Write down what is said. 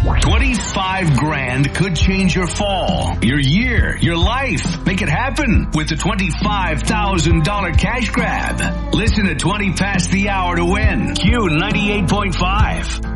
$25 grand could change your fall, your year, your life. Make it happen with the $25,000 cash grab. Listen at 20 past the hour to win. Q 98.5.